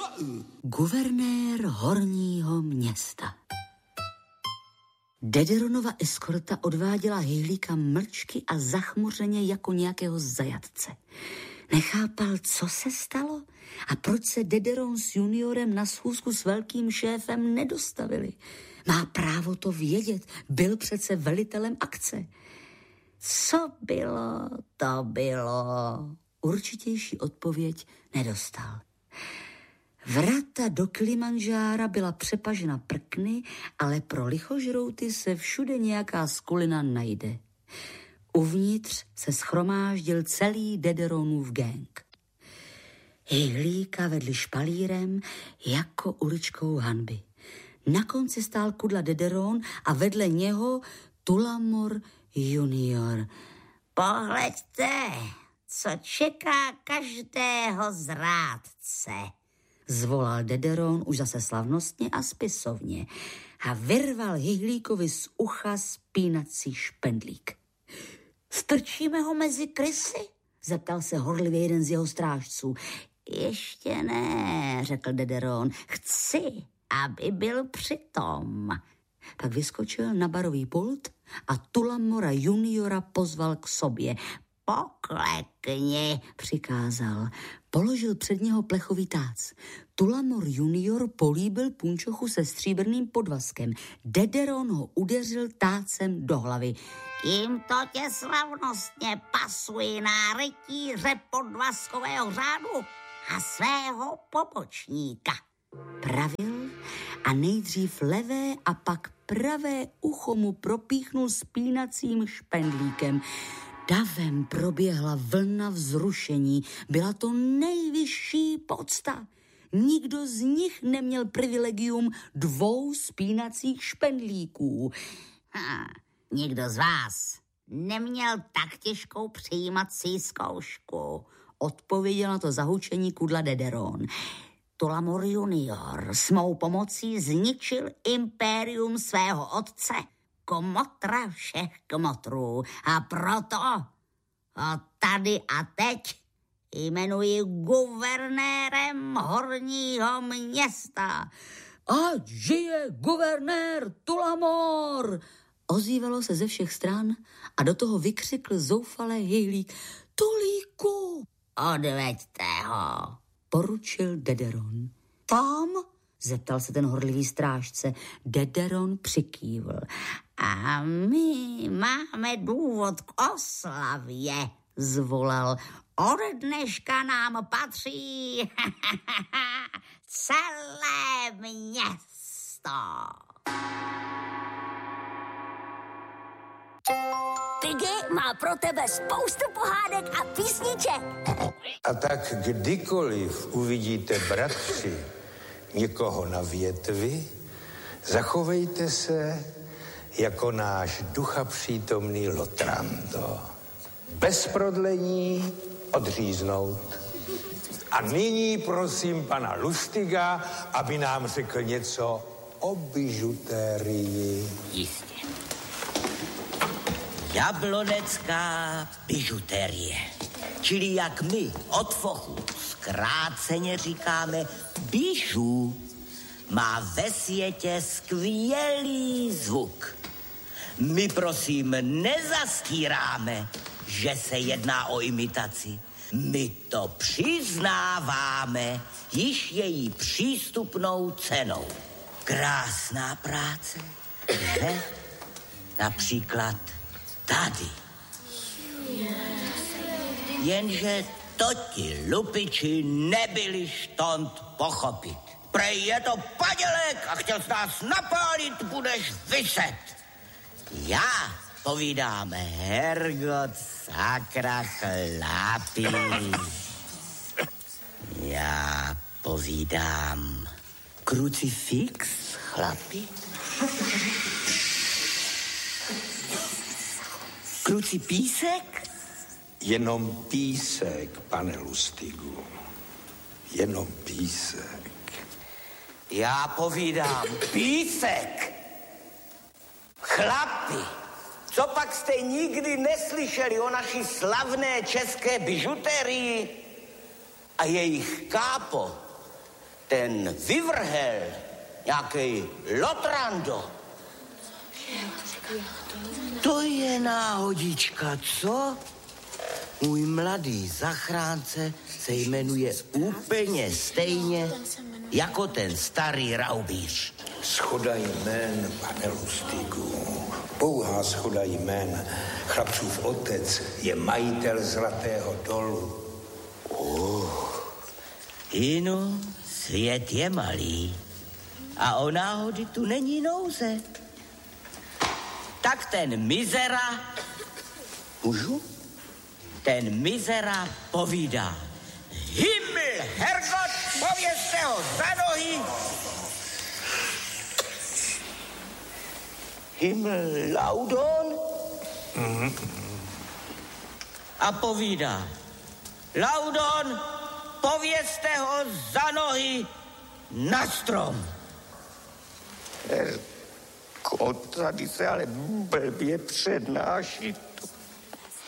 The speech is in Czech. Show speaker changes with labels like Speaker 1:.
Speaker 1: Guvernér Horního Města. Dederonova eskorta odváděla Hejlíka mlčky a zachmuřeně jako nějakého zajatce. Nechápal, co se stalo a proč se Dederon s juniorem na schůzku s velkým šéfem nedostavili. Má právo to vědět, byl přece velitelem akce. Co bylo, to bylo. Určitější odpověď nedostal. Vrata do Kilimanjára byla přepažena prkny, ale pro lichožrouty se všude nějaká skulina najde. Uvnitř se shromáždil celý Dederonův gang. Hejlíka vedli špalírem jako uličkou hanby. Na konci stál Kudla Dederon a vedle něho Tullamore junior.
Speaker 2: Pohleďte, co čeká každého zrádce,
Speaker 1: zvolal Dederon už zase slavnostně a spisovně a vyrval Hejlíkovi z ucha spínací špendlík.
Speaker 2: Strčíme ho mezi krysy?
Speaker 1: Zeptal se horlivě jeden z jeho strážců.
Speaker 2: Ještě ne, řekl Dederon. Chci, aby byl přitom.
Speaker 1: Pak vyskočil na barový pult a Tullamora juniora pozval k sobě.
Speaker 2: Poklekni,
Speaker 1: přikázal. Položil před něho plechový tác. Tullamore junior políbil punčochu se stříbrným podvazkem. Dederon ho udeřil tácem do hlavy.
Speaker 2: Tímto tě slavnostně pasuji na rytíře podvazkového řádu a svého pobočníka,
Speaker 1: pravil a nejdřív levé a pak pravé ucho mu propíchnul spínacím špendlíkem. Davem proběhla vlna vzrušení. Byla to nejvyšší pocta. Nikdo z nich neměl privilegium 2 spínacích špendlíků.
Speaker 2: Nikdo z vás neměl tak těžkou přijímací zkoušku,
Speaker 1: odpověděl na to zahučení Kudla Dederon.
Speaker 2: Tullamore junior s mou pomocí zničil impérium svého otce, kmotra všech kmotrů. A proto ho tady a teď jmenuji guvernérem Horního Města.
Speaker 1: Ať žije guvernér Tullamore! Ozývalo se ze všech stran a do toho vykřikl zoufale Hejlík. Tulíku!
Speaker 2: Odveďte ho,
Speaker 1: poručil Dederon. Tam? Zeptal se ten horlivý strážce. Dederon přikývl.
Speaker 2: A my máme důvod k oslavě, zvolal. Od dneška nám patří celé město.
Speaker 3: Piggy má pro tebe spoustu pohádek a písniček.
Speaker 4: A tak kdykoliv uvidíte, bratři, někoho na větvi, zachovejte se jako náš duchapřítomný Lotrando. Bez prodlení odříznout. A nyní prosím pana Lustiga, aby nám řekl něco o bižutérii.
Speaker 5: Jistě. Jablonecká bižutérie. Čili jak my od fochu zkráceně říkáme bižu, má ve světě skvělý zvuk. My prosím nezastíráme, že se jedná o imitaci. My to přiznáváme již její přístupnou cenou. Krásná práce, že? Například tady. Jenže to ti lupiči nebyli štont pochopit. Prej je to padělek a chtěl s nás napálit, budeš vyset. Já povídám, Hergot, sakra, chlapi. Já povídám, krucifix, chlapi. Krucipísek?
Speaker 4: Jenom písek, pane Lustigu. Jenom písek.
Speaker 5: Já povídám, písek. Chlapi, co pak jste nikdy neslyšeli o naší slavné české bižuterii a jejich kápo, ten vyvrhel nějaký Lotrando. To je náhodička, co? Můj mladý zachránce se jmenuje úplně stejně jako ten starý raubíř.
Speaker 4: Schoda jmén, pane Lustigu. Pouhá schoda jmén. Chlapcův otec je majitel Zlatého dolu.
Speaker 5: Inu, svět je malý a o náhody tu není nouze. Tak ten mizera, můžu? Ten mizera povídá. Himmel, Herrgott, povězte ho za nohy. Himmel, Laudon? A povídá. Laudon, povězte ho za nohy na strom.
Speaker 4: Herrgott, tady se ale blbě přednáší.